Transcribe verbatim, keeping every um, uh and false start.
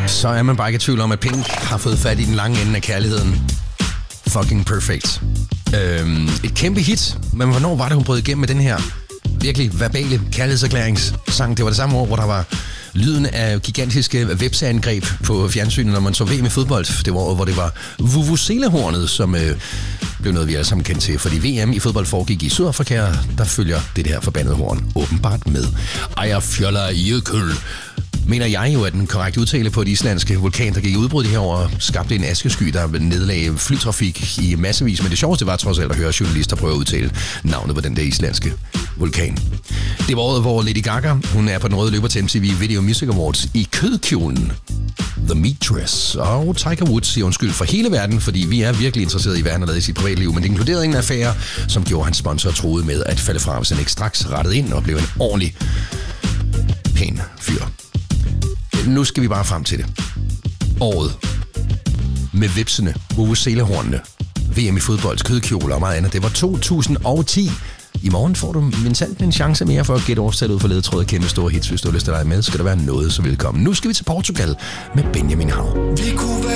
så er man bare ikke i tvivl om, at Pink har fået fat i den lange ende af kærligheden. Fucking perfect. Øhm, et kæmpe hit, men hvornår var det, hun brød igennem med den her virkelig verbale kærlighedserklæringssang? Det var det samme år, hvor der var lyden af gigantiske webseangreb på fjernsynet, når man så V M i fodbold. Det var året, hvor det var Vuvuzelahornet, som øh, blev noget, vi alle sammen kendte til. Fordi V M i fodbold foregik i Sydafrika, der følger det her forbandede horn åbenbart med. Eyjafjallajökull mener jeg jo, at den korrekte udtale på et islandske vulkan, der gik i udbrud de her år, skabte en askesky, der nedlagde flytrafik i massevis. Men det sjoveste var trods alt at høre journalister prøve at udtale navnet på den der islandske vulkan. Det var året, hvor Lady Gaga, hun er på den røde løber til M T V Video Music Awards i kødkjolen The Meat Dress. Og Tiger Woods siger undskyld for hele verden, fordi vi er virkelig interesserede i, hvad han har lavet i sit privatliv. Men det inkluderede ingen affære, som gjorde hans sponsor troede med at falde fra, hvis han ikke straks rettede ind og blev en ordentlig pæn fyr. Nu skal vi bare frem til det. Året med vipsene, vuvuzelahornene, V M i fodbold, kødkjoler og meget andet. Det var to tusind og ti. I morgen får du mindstant en chance mere for at gætte årstallet ud for ledetråd og kæmpe store hits. Hvis du har lyst til at lege med, skal der være noget så velkommen. Nu skal vi til Portugal med Benjamin Hav.